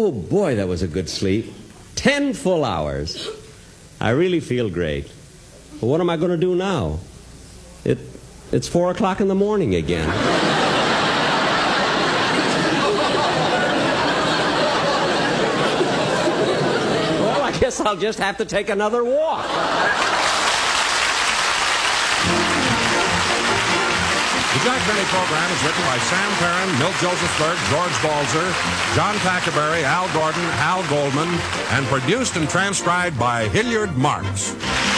Oh, boy, that was a good sleep. 10 full hours. I really feel great. But what am I going to do now? It's 4 o'clock in the morning again. Well, I guess I'll just have to take another walk. The Jack Benny program is written by Sam Perrin, Milt Josephsberg, George Balzer, John Tackerberry, Al Gordon, Al Goldman, and produced and transcribed by Hilliard Marks.